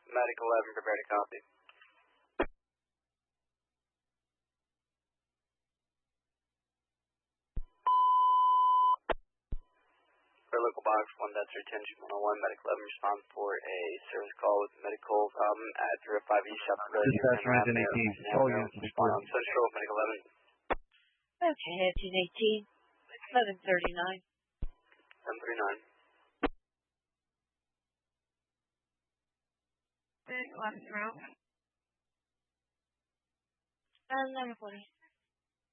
Medic 11, prepare to copy. For local box 1, that's retention 101, Medic 11 respond for a service call with medical at 05 East South Road. Dispatch Region 18, all units respond on Central, Medic 11. Okay, 1818, 1139. 739. Left row. 1140.